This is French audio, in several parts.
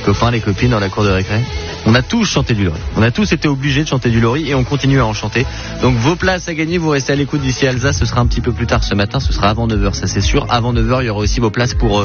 copains, les copines dans la cour de récré. On a tous chanté du Lori. On a tous été obligés de chanter du Lori et on continue à en chanter. Donc vos places à gagner, vous restez à l'écoute d'ici Alsace. Ce sera un petit peu plus tard ce matin, ce sera avant 9h, ça c'est sûr. Avant 9h, il y aura aussi vos places pour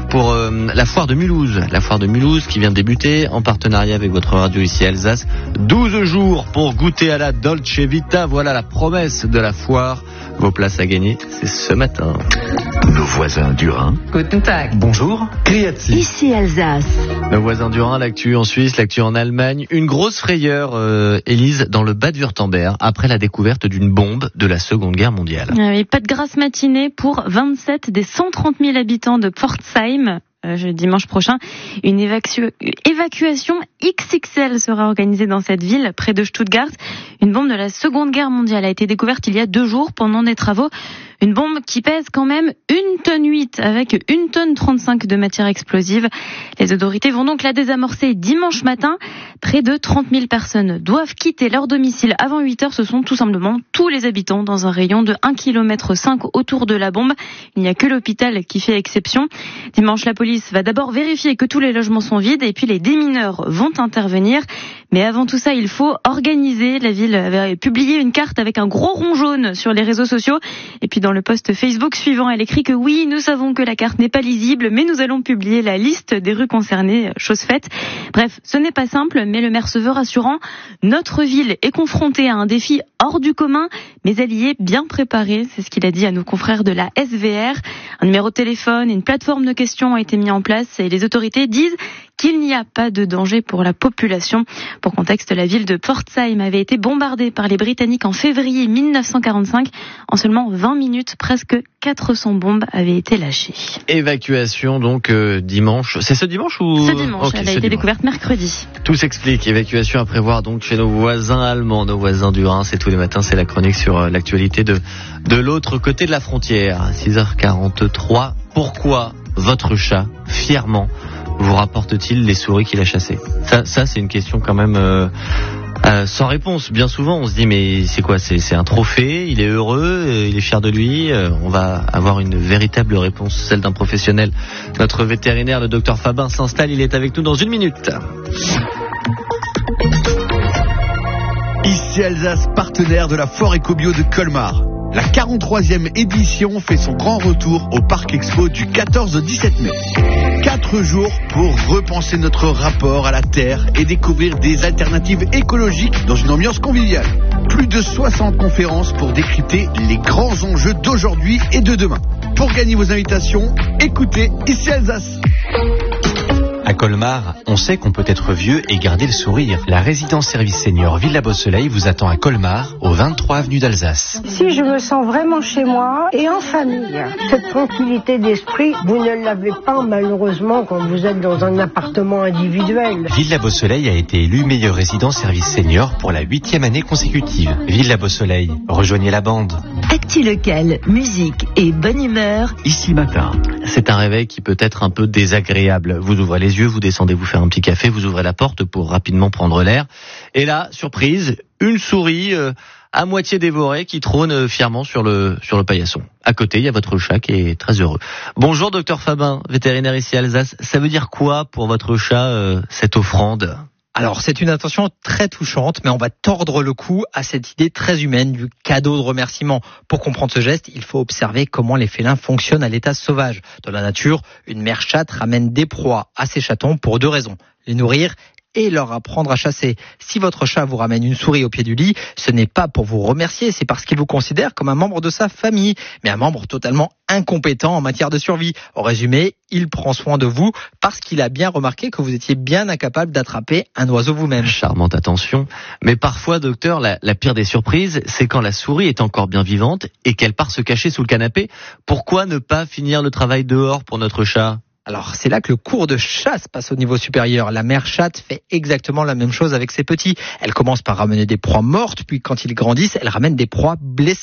la foire de Mulhouse. La foire de Mulhouse qui vient de débuter en partenariat avec votre radio ici Alsace. 12 jours pour goûter à la Dolce Vita. Voilà la promesse de la foire. Vos places à gagner, c'est ce matin. Nos voisins du Rhin. Guten Tag. Bonjour. Criati. Ici Alsace. Nos voisins du Rhin, l'actu en Suisse, l'actu en Allemagne. Une grosse frayeur, Élise, dans le Bade-Wurtemberg, après la découverte d'une bombe de la Seconde Guerre mondiale. Oui, pas de grasse matinée pour 27 des 130 000 habitants de Pforzheim. Dimanche prochain, une évacuation XXL sera organisée dans cette ville, près de Stuttgart. Une bombe de la Seconde Guerre mondiale a été découverte il y a 2 jours pendant des travaux. Une bombe qui pèse quand même 1,8 tonne avec 1,35 tonne de matière explosive. Les autorités vont donc la désamorcer dimanche matin. Près de 30 000 personnes doivent quitter leur domicile avant 8h. Ce sont tout simplement tous les habitants dans un rayon de 1,5 km autour de la bombe. Il n'y a que l'hôpital qui fait exception. Dimanche, la police va d'abord vérifier que tous les logements sont vides et puis les démineurs vont intervenir. Mais avant tout ça, il faut organiser. La ville avait publié une carte avec un gros rond jaune sur les réseaux sociaux. Et puis dans le post Facebook suivant, elle écrit que oui, nous savons que la carte n'est pas lisible, mais nous allons publier la liste des rues concernées, chose faite. Bref, ce n'est pas simple, mais le maire se veut rassurant. Notre ville est confrontée à un défi hors du commun, mais elle y est bien préparée. C'est ce qu'il a dit à nos confrères de la SVR. Un numéro de téléphone, une plateforme de questions a été mis en place et les autorités disent qu'il n'y a pas de danger pour la population. Pour contexte, la ville de Pforzheim avait été bombardée par les Britanniques en février 1945. En seulement 20 minutes, presque 400 bombes avaient été lâchées. Évacuation donc dimanche. C'est ce dimanche ou Ce dimanche, okay, elle a été découverte mercredi. Tout s'explique. Évacuation à prévoir donc chez nos voisins allemands, nos voisins du Rhin. C'est tous les matins, c'est la chronique sur l'actualité de l'autre côté de la frontière. 6h43. Pourquoi votre chat, fièrement, vous rapporte-t-il les souris qu'il a chassées ? Ça c'est une question quand même sans réponse. Bien souvent, on se dit mais c'est quoi ? C'est un trophée, il est heureux, il est fier de lui. On va avoir une véritable réponse, celle d'un professionnel. Notre vétérinaire, le docteur Fabin, s'installe. Il est avec nous dans 1 minute. Ici Alsace, partenaire de la Foire Éco-Bio de Colmar. La 43e édition fait son grand retour au Parc Expo du 14 au 17 mai. 4 jours pour repenser notre rapport à la terre et découvrir des alternatives écologiques dans une ambiance conviviale. Plus de 60 conférences pour décrypter les grands enjeux d'aujourd'hui et de demain. Pour gagner vos invitations, écoutez Ici Alsace. À Colmar, on sait qu'on peut être vieux et garder le sourire. La résidence service senior Villa Beau Soleil vous attend à Colmar, au 23 avenue d'Alsace. Si je me sens vraiment chez moi et en famille, cette tranquillité d'esprit, vous ne l'avez pas malheureusement quand vous êtes dans un appartement individuel. Villa Beau Soleil a été élue meilleure résidence service senior pour la 8e année consécutive. Villa Beau Soleil, rejoignez la bande. Actu locale, musique et bonne humeur. Ici matin. C'est un réveil qui peut être un peu désagréable. Vous ouvrez les yeux, vous descendez vous faire un petit café, vous ouvrez la porte pour rapidement prendre l'air. Et là, surprise, une souris à moitié dévorée qui trône fièrement sur le paillasson. À côté, il y a votre chat qui est très heureux. Bonjour docteur Fabin, vétérinaire ici à Alsace. Ça veut dire quoi pour votre chat, cette offrande ? Alors, c'est une intention très touchante, mais on va tordre le cou à cette idée très humaine du cadeau de remerciement. Pour comprendre ce geste, il faut observer comment les félins fonctionnent à l'état sauvage. Dans la nature, une mère chatte ramène des proies à ses chatons pour 2 raisons. Les nourrir et leur apprendre à chasser. Si votre chat vous ramène une souris au pied du lit, ce n'est pas pour vous remercier, c'est parce qu'il vous considère comme un membre de sa famille, mais un membre totalement incompétent en matière de survie. En résumé, il prend soin de vous parce qu'il a bien remarqué que vous étiez bien incapable d'attraper un oiseau vous-même. Charmante attention. Mais parfois, docteur, la pire des surprises, c'est quand la souris est encore bien vivante et qu'elle part se cacher sous le canapé. Pourquoi ne pas finir le travail dehors pour notre chat ? Alors, c'est là que le cours de chasse passe au niveau supérieur. La mère chatte fait exactement la même chose avec ses petits. Elle commence par ramener des proies mortes, puis quand ils grandissent, elle ramène des proies blessées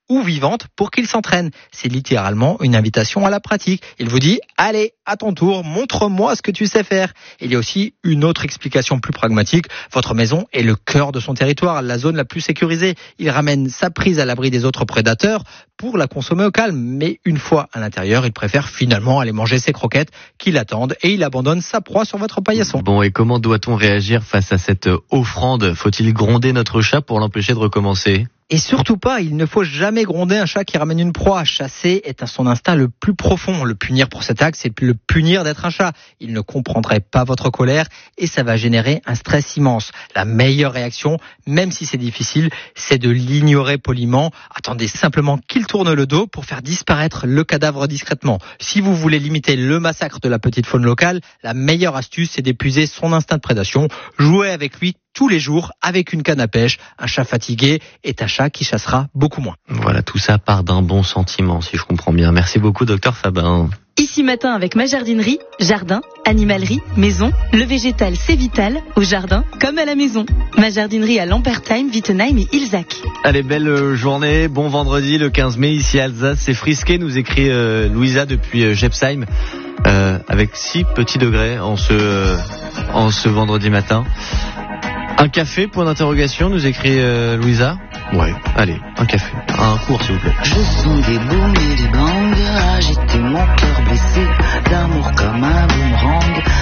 ou vivante pour qu'il s'entraîne. C'est littéralement une invitation à la pratique. Il vous dit, allez, à ton tour, montre-moi ce que tu sais faire. Il y a aussi une autre explication plus pragmatique. Votre maison est le cœur de son territoire, la zone la plus sécurisée. Il ramène sa prise à l'abri des autres prédateurs pour la consommer au calme. Mais une fois à l'intérieur, il préfère finalement aller manger ses croquettes qui l'attendent et il abandonne sa proie sur votre paillasson. Bon, et comment doit-on réagir face à cette offrande? Faut-il gronder notre chat pour l'empêcher de recommencer? Et surtout pas, il ne faut jamais gronder un chat qui ramène une proie. Chasser est à son instinct le plus profond. Le punir pour cet acte, c'est le punir d'être un chat. Il ne comprendrait pas votre colère et ça va générer un stress immense. La meilleure réaction, même si c'est difficile, c'est de l'ignorer poliment. Attendez simplement qu'il tourne le dos pour faire disparaître le cadavre discrètement. Si vous voulez limiter le massacre de la petite faune locale, la meilleure astuce, c'est d'épuiser son instinct de prédation. Jouez avec lui tous les jours avec une canne à pêche. Un chat fatigué est un chat qui chassera beaucoup moins. Voilà, tout ça part d'un bon sentiment, si je comprends bien. Merci beaucoup, docteur Fabin. Ici Matin avec ma jardinerie, jardin, animalerie, maison, le végétal c'est vital, au jardin comme à la maison. Ma jardinerie à Lampertheim, Wittenheim et Ilzac. Allez, belle journée, bon vendredi le 15 mai ici à Alsace. C'est frisqué, nous écrit Louisa depuis Jepsheim, avec 6 petits degrés en ce vendredi matin. Un café, point d'interrogation, nous écrit Louisa. Ouais, allez, un café. Un cours, s'il vous plaît. Je sens des booms et des bangs, agiter mon cœur blessé, d'amour comme un boomerang.